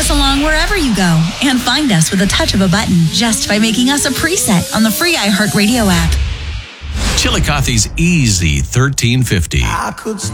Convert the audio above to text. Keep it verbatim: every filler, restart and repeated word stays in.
us along wherever you go and find us with a touch of a button just by making us a preset on the free iHeartRadio app. Chillicothe's Easy thirteen fifty. I could